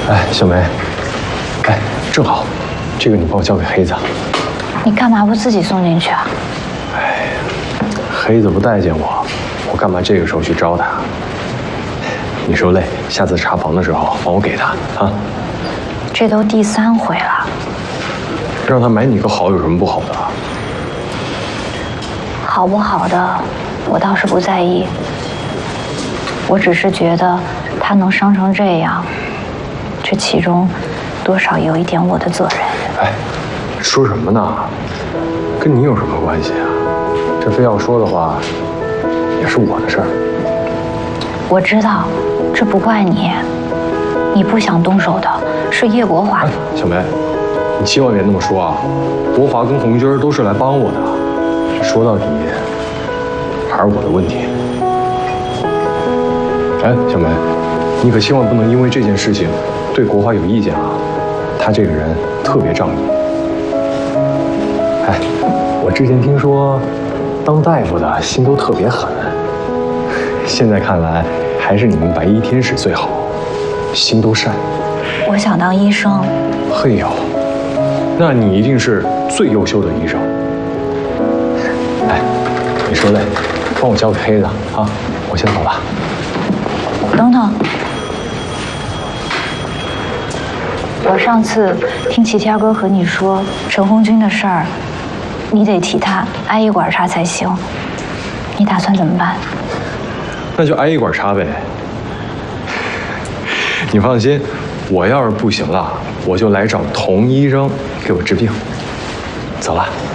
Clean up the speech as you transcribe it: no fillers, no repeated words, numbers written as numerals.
哎，小梅，哎，正好，这个你帮我交给黑子。 你干嘛不自己送进去啊？ 哎，黑子不待见我，我干嘛这个时候去招他？你说累，下次查房的时候帮我给他啊。 这都第3回了， 让他买你个好有什么不好的？ 好不好的，我倒是不在意。我只是觉得他能伤成这样，这其中多少有一点我的责任。 哎，说什么呢？跟你有什么关系啊？这非要说的话，也是我的事儿。 我知道，这不怪你，你不想动手的是叶国华。 哎，小梅，你千万别那么说啊！国华跟红军都是来帮我的，说到底还是我的问题。哎，小梅，你可千万不能因为这件事情对国华有意见啊！他这个人特别仗义。哎，我之前听说，当大夫的心都特别狠，现在看来还是你们白衣天使最好，心都善。 我想当医生。 嘿呦，那你一定是最优秀的医生。哎，你说累，帮我交给黑子啊，我先走了。 等等，我上次听齐天哥和你说陈红军的事儿，你得替他挨一管插才行。你打算怎么办？ 那就挨一管插呗。你放心，我要是不行了，我就来找童医生给我治病。走了。